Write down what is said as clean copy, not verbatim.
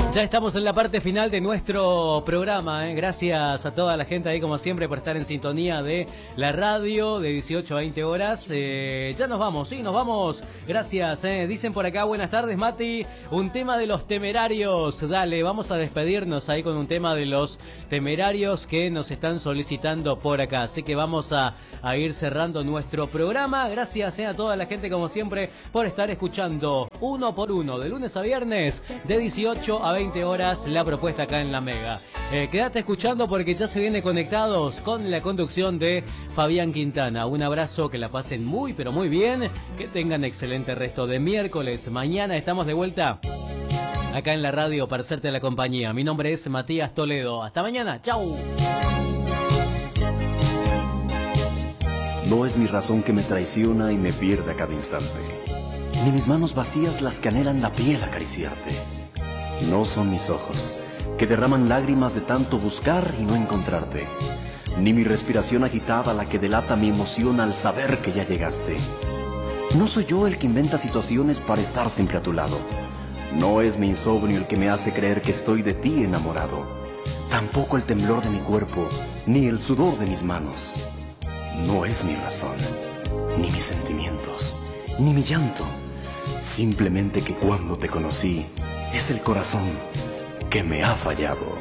Ya estamos en la parte final de nuestro programa, Gracias a toda la gente ahí, como siempre, por estar en sintonía de la radio de 18 a 20 horas. Ya nos vamos, sí, nos vamos. Gracias, Dicen por acá, buenas tardes, Mati. Un tema de los Temerarios. Dale, vamos a despedirnos ahí con un tema de los Temerarios que nos están solicitando por acá. Así que vamos a ir cerrando nuestro programa. Gracias, a toda la gente, como siempre, por estar escuchando uno por uno, de lunes a viernes, de 18 a 20 horas, la propuesta acá en La Mega. Quédate escuchando porque ya se viene Conectados con la conducción de Fabián Quintana. Un abrazo, que la pasen muy, pero muy bien. Que tengan excelente resto de miércoles. Mañana estamos de vuelta acá en la radio para hacerte la compañía. Mi nombre es Matías Toledo. Hasta mañana. Chau. No es mi razón que me traiciona y me pierde a cada instante, ni mis manos vacías las que anhelan la piel acariciarte. No son mis ojos, que derraman lágrimas de tanto buscar y no encontrarte, ni mi respiración agitada la que delata mi emoción al saber que ya llegaste. No soy yo el que inventa situaciones para estar siempre a tu lado. No es mi insomnio el que me hace creer que estoy de ti enamorado. Tampoco el temblor de mi cuerpo, ni el sudor de mis manos. No es mi razón, ni mis sentimientos, ni mi llanto. Simplemente que cuando te conocí, es el corazón que me ha fallado.